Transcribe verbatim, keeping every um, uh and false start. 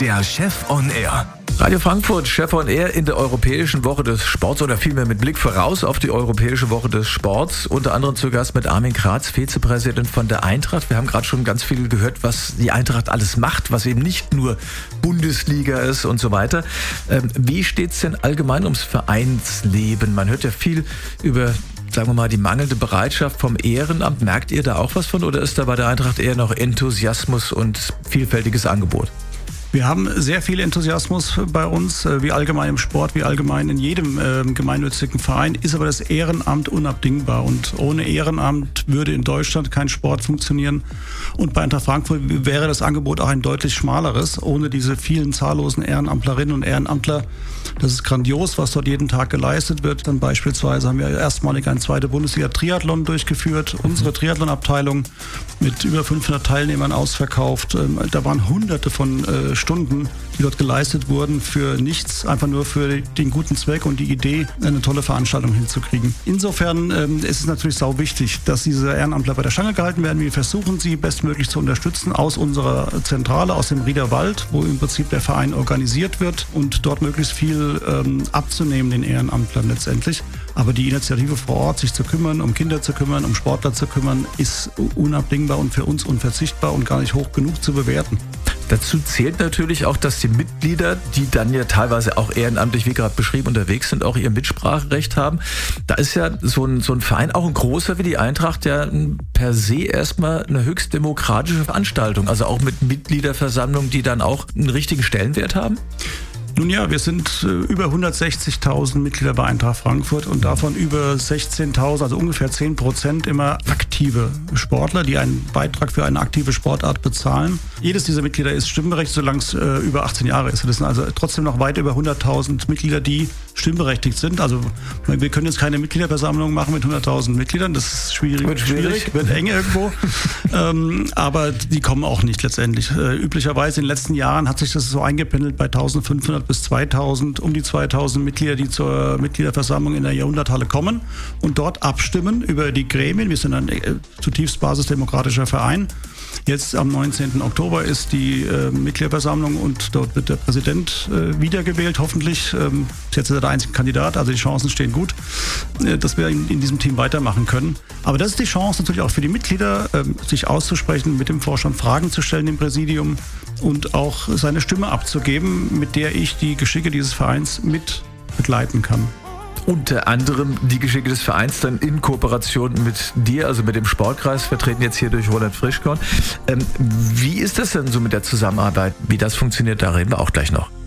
der Chef on Air. Radio Frankfurt, Chef on Air in der Europäischen Woche des Sports oder vielmehr mit Blick voraus auf die Europäische Woche des Sports. Unter anderem zu Gast mit Armin Kratz, Vizepräsident von der Eintracht. Wir haben gerade schon ganz viel gehört, was die Eintracht alles macht, was eben nicht nur Bundesliga ist und so weiter. Ähm, wie steht es denn allgemein ums Vereinsleben? Man hört ja viel über, sagen wir mal, die mangelnde Bereitschaft vom Ehrenamt. Merkt ihr da auch was von oder ist da bei der Eintracht eher noch Enthusiasmus und vielfältiges Angebot? Wir haben sehr viel Enthusiasmus bei uns, wie allgemein im Sport, wie allgemein in jedem äh, gemeinnützigen Verein, ist aber das Ehrenamt unabdingbar. Und ohne Ehrenamt würde in Deutschland kein Sport funktionieren. Und bei Eintracht Frankfurt wäre das Angebot auch ein deutlich schmaleres, ohne diese vielen zahllosen Ehrenamtlerinnen und Ehrenamtler. Das ist grandios, was dort jeden Tag geleistet wird. Dann beispielsweise haben wir erstmalig eine zweite Bundesliga-Triathlon durchgeführt. Unsere Triathlon-Abteilung mit über fünfhundert Teilnehmern ausverkauft. Da waren hunderte von äh, Stunden, die dort geleistet wurden für nichts, einfach nur für den guten Zweck und die Idee, eine tolle Veranstaltung hinzukriegen. Insofern ähm, ist es natürlich sau wichtig, dass diese Ehrenamtler bei der Stange gehalten werden. Wir versuchen sie bestmöglich zu unterstützen aus unserer Zentrale, aus dem Riederwald, wo im Prinzip der Verein organisiert wird und dort möglichst viel ähm, abzunehmen den Ehrenamtlern letztendlich. Aber die Initiative vor Ort, sich zu kümmern, um Kinder zu kümmern, um Sportler zu kümmern, ist unabdingbar und für uns unverzichtbar und gar nicht hoch genug zu bewerten. Dazu zählt natürlich auch, dass die Mitglieder, die dann ja teilweise auch ehrenamtlich, wie gerade beschrieben, unterwegs sind, auch ihr Mitspracherecht haben. Da ist ja so ein, so ein Verein, auch ein großer wie die Eintracht, ja per se erstmal eine höchst demokratische Veranstaltung. Also auch mit Mitgliederversammlungen, die dann auch einen richtigen Stellenwert haben. Nun ja, wir sind äh, über hundertsechzigtausend Mitglieder bei Eintracht Frankfurt und davon über sechzehntausend, also ungefähr zehn Prozent immer aktive Sportler, die einen Beitrag für eine aktive Sportart bezahlen. Jedes dieser Mitglieder ist stimmberechtigt, solange es äh, über achtzehn Jahre ist. Das sind also trotzdem noch weit über hunderttausend Mitglieder, die stimmberechtigt sind. Also wir können jetzt keine Mitgliederversammlung machen mit hunderttausend Mitgliedern, das ist schwierig, wird, schwierig. schwierig, wird eng irgendwo. ähm, aber die kommen auch nicht letztendlich. Äh, üblicherweise in den letzten Jahren hat sich das so eingependelt bei eintausendfünfhundert bis zweitausend, um die zweitausend Mitglieder, die zur Mitgliederversammlung in der Jahrhunderthalle kommen und dort abstimmen über die Gremien. Wir sind ein äh, zutiefst basisdemokratischer Verein. Jetzt am neunzehnten Oktober ist die äh, Mitgliederversammlung und dort wird der Präsident äh, wiedergewählt, hoffentlich. Ähm, jetzt ist er der einzige Kandidat, also die Chancen stehen gut, äh, dass wir in, in diesem Team weitermachen können. Aber das ist die Chance natürlich auch für die Mitglieder, äh, sich auszusprechen, mit dem Vorstand Fragen zu stellen im Präsidium und auch seine Stimme abzugeben, mit der ich die Geschicke dieses Vereins mit begleiten kann. Unter anderem die Geschicke des Vereins dann in Kooperation mit dir, also mit dem Sportkreis, vertreten jetzt hier durch Roland Frischkorn. Ähm, wie ist das denn so mit der Zusammenarbeit? Wie das funktioniert, da reden wir auch gleich noch.